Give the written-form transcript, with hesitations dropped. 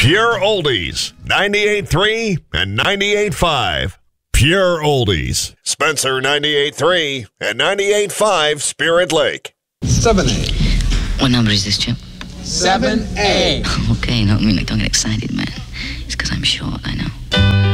Pure Oldies, 98.3 and 98.5. Pure Oldies. Spencer 98.3 and 98.5 Spirit Lake. 7A. What number is this, Chip? 7A. Okay, don't get excited, man. It's because I'm short, I know.